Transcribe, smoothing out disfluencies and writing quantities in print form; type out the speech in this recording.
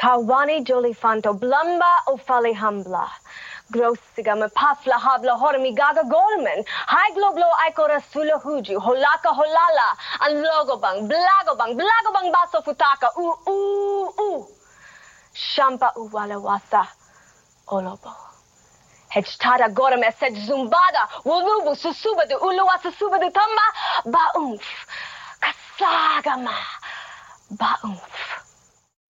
Kawani Jolifanto, Blamba o Fali Hambla. Grossiga me pafla habla hormigaga golmen. High globlo ikora sula huju. Holaka holala. And logobang, blagobang baso futaka. Ooh. Shampa uwala wasa. Olobo. Hechtada gorem eset zumbada. Wulubu susuba de uluwa susuba de tamba. Baumf. Kasagama. Baumf.